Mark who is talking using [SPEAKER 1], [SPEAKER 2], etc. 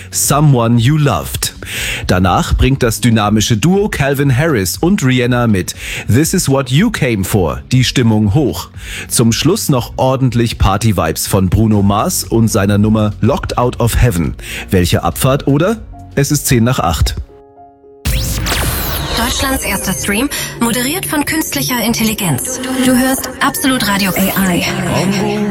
[SPEAKER 1] Someone You Loved. Danach bringt das dynamische Duo Calvin Harris und Rihanna mit This Is What You Came For die Stimmung hoch. Zum Schluss noch ordentlich Party-Vibes von Bruno Mars und seiner Nummer Locked Out of Heaven. Welche Abfahrt, oder? Es ist 7:50.
[SPEAKER 2] Deutschlands erster Stream, moderiert von künstlicher Intelligenz. Du hörst Absolut Radio AI.